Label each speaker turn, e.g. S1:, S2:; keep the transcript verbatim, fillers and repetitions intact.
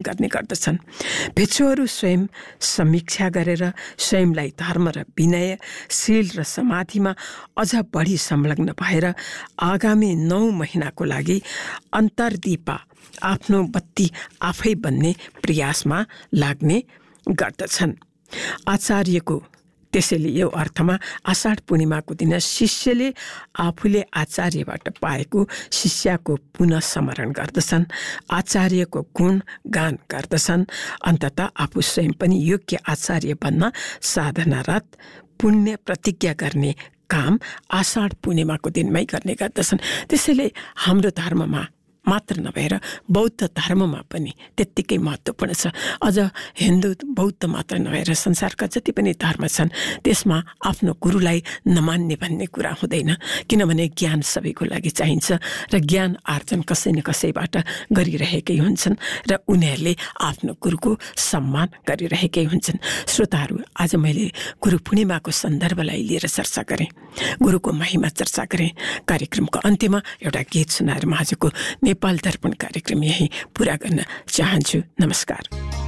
S1: गर्ने गर्दछन्। भिक्षुहरू स्वयं समीक्षा गरेर स्वयंलाई धर्म र विनयशील र समाधिमा अझ बढी संलग्न भएर आगामी नौ महिनाको लागि अन्तर्दीपा आफ्नो बत्ती आफै बन्ने प्रयासमा लाग्ने गर्दछन्। आचार्यको त्यसैले यो अर्थमा आषाढ पूर्णिमाको दिन शिष्यले आफूले आचार्यबाट पाएको शिष्यको पुनः स्मरण गर्दछन्, आचार्यको गुण गान गर्दछन्, अन्ततः आफू स्वयं पनि योग्य आचार्य बन्न साधनारत पुण्य प्रतिज्ञा गर्ने काम आषाढ पूर्णिमाको दिनमै गर्ने गर्दछन्। त्यसैले हाम्रो धर्ममा मात्र नभएर बौद्ध धर्ममा पनि त्यत्तिकै महत्त्वपूर्ण छ। अझ हिन्दू बौद्ध मात्र नभएर संसारका जति पनि धर्म छन् त्यसमा आफ्नो गुरुलाई नमान्ने भन्ने कुरा हुँदैन, किनभने ज्ञान सबैको लागि चाहिन्छ र ज्ञान आर्जन कसै न कसैबाट गरिरहेकै हुन्छन् र उनीहरूले आफ्नो गुरुको सम्मान गरिरहेकै हुन्छन्। श्रोताहरू, आज मैले गुरु पूर्णिमाको सन्दर्भलाई लिएर चर्चा गरेँ, गुरुको महिमा चर्चा गरेँ। कार्यक्रमको अन्त्यमा एउटा गीत सुनाएर म आजको नेपाल दर्पण कार्यक्रम यही पूरा गर्न चाहन्छु। नमस्कार।